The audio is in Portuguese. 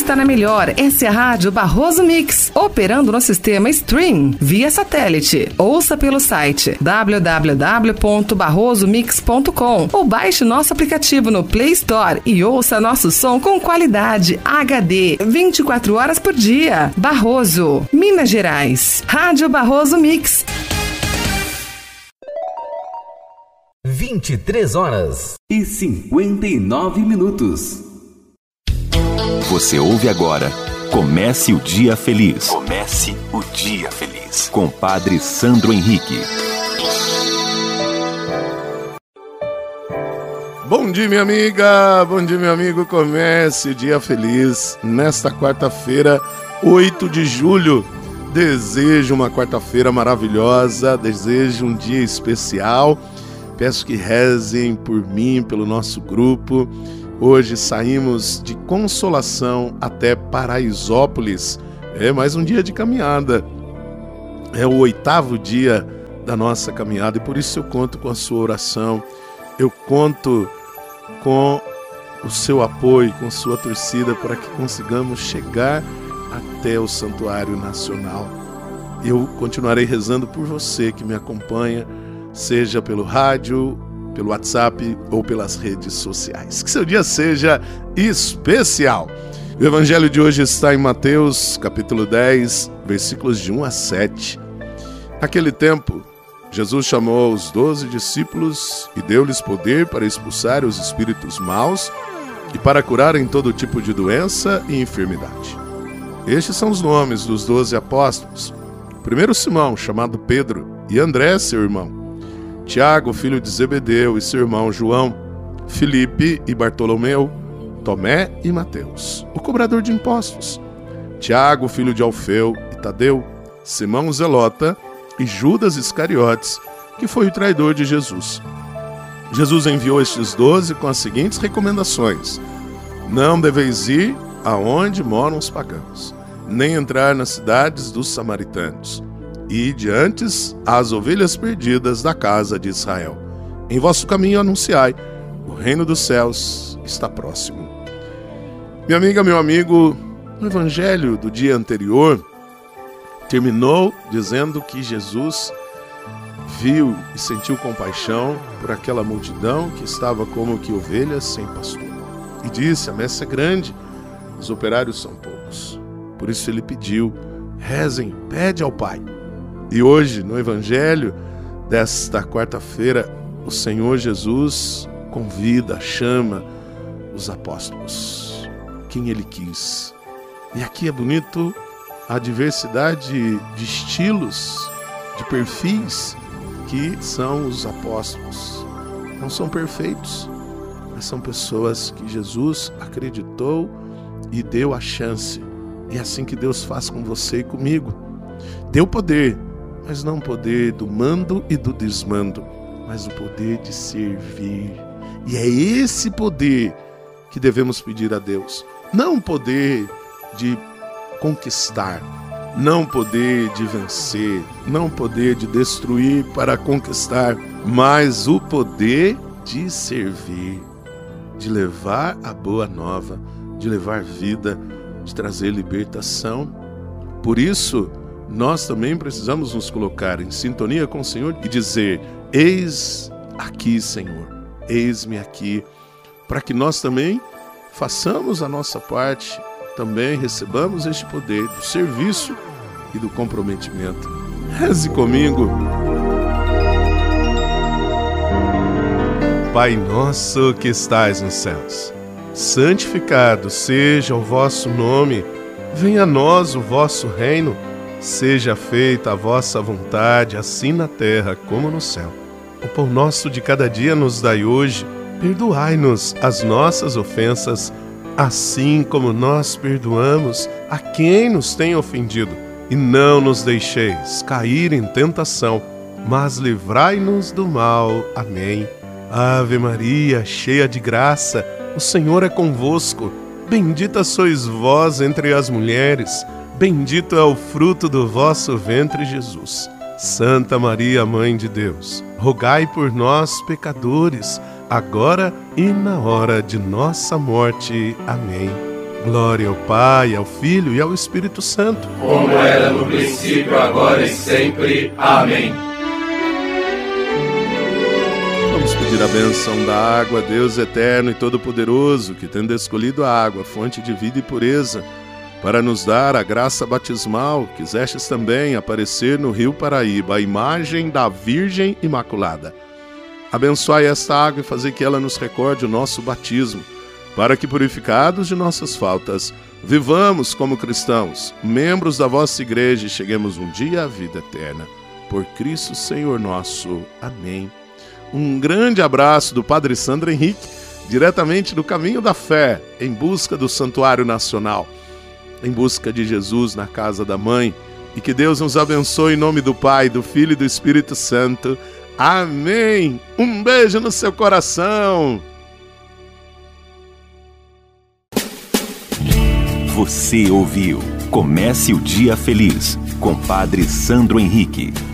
está na melhor. Essa é a Rádio Barroso Mix, operando no sistema Stream, via satélite. Ouça pelo site www.barrosomix.com ou baixe nosso aplicativo no Play Store e ouça nosso som com qualidade HD, 24 horas por dia. Barroso, Minas Gerais. Rádio Barroso Mix. 23h59. Você ouve agora Comece o Dia Feliz. Comece o Dia Feliz. Com Padre Sandro Henrique. Bom dia, minha amiga. Bom dia, meu amigo. Comece o Dia Feliz. Nesta quarta-feira, 8 de julho. Desejo uma quarta-feira maravilhosa. Desejo um dia especial. Peço que rezem por mim, pelo nosso grupo. Hoje saímos de Consolação até Paraisópolis. É mais um dia de caminhada. É o 8º dia da nossa caminhada e por isso eu conto com a sua oração. Eu conto com o seu apoio, com a sua torcida para que consigamos chegar até o Santuário Nacional. Eu continuarei rezando por você que me acompanha, seja pelo rádio, pelo WhatsApp ou pelas redes sociais. Que seu dia seja especial. O evangelho de hoje está em Mateus, capítulo 10, versículos de 1 a 7. Naquele tempo, Jesus chamou os 12 discípulos e deu-lhes poder para expulsar os espíritos maus e para curarem todo tipo de doença e enfermidade. Estes são os nomes dos 12 apóstolos. Primeiro Simão, chamado Pedro, e André, seu irmão. Tiago, filho de Zebedeu, e seu irmão João, Filipe e Bartolomeu, Tomé e Mateus, o cobrador de impostos, Tiago, filho de Alfeu e Tadeu, Simão Zelota e Judas Iscariotes, que foi o traidor de Jesus. Jesus enviou estes 12 com as seguintes recomendações: não deveis ir aonde moram os pagãos, nem entrar nas cidades dos samaritanos. Ide antes às ovelhas perdidas da casa de Israel. Em vosso caminho anunciai, o reino dos céus está próximo. Minha amiga, meu amigo, o evangelho do dia anterior terminou dizendo que Jesus viu e sentiu compaixão por aquela multidão que estava como que ovelhas sem pastor. E disse: a messe é grande, os operários são poucos. Por isso ele pediu: rezem, pede ao Pai. E hoje, no evangelho desta quarta-feira, o Senhor Jesus convida, chama os apóstolos, quem ele quis. E aqui é bonito a diversidade de estilos, de perfis que são os apóstolos. Não são perfeitos, mas são pessoas que Jesus acreditou e deu a chance. E é assim que Deus faz com você e comigo. Deu poder, mas não o poder do mando e do desmando, mas o poder de servir. E é esse poder que devemos pedir a Deus. Não o poder de conquistar, não o poder de vencer, não o poder de destruir para conquistar, mas o poder de servir, de levar a boa nova, de levar vida, de trazer libertação. Por isso, nós também precisamos nos colocar em sintonia com o Senhor e dizer: eis aqui, Senhor, eis-me aqui, para que nós também façamos a nossa parte, também recebamos este poder do serviço e do comprometimento. Reze comigo. Pai nosso que estais nos céus, santificado seja o vosso nome, venha a nós o vosso reino, seja feita a vossa vontade, assim na terra como no céu. O pão nosso de cada dia nos dai hoje, perdoai-nos as nossas ofensas, assim como nós perdoamos a quem nos tem ofendido. E não nos deixeis cair em tentação, mas livrai-nos do mal. Amém. Ave Maria, cheia de graça, o Senhor é convosco. Bendita sois vós entre as mulheres, bendito é o fruto do vosso ventre, Jesus. Santa Maria, Mãe de Deus, rogai por nós, pecadores, agora e na hora de nossa morte. Amém. Glória ao Pai, ao Filho e ao Espírito Santo. Como era no princípio, agora e sempre. Amém. Vamos pedir a bênção da água, Deus eterno e todo-poderoso, que tendo escolhido a água, fonte de vida e pureza, para nos dar a graça batismal, quisestes também aparecer no rio Paraíba, a imagem da Virgem Imaculada. Abençoai esta água e fazei que ela nos recorde o nosso batismo, para que, purificados de nossas faltas, vivamos como cristãos, membros da vossa igreja, e cheguemos um dia à vida eterna. Por Cristo Senhor nosso. Amém. Um grande abraço do Padre Sandro Henrique, diretamente do Caminho da Fé, em busca do Santuário Nacional, em busca de Jesus na casa da Mãe, e que Deus nos abençoe em nome do Pai, do Filho e do Espírito Santo. Amém. Um beijo no seu coração. Você ouviu Comece o Dia Feliz, com Padre Sandro Henrique.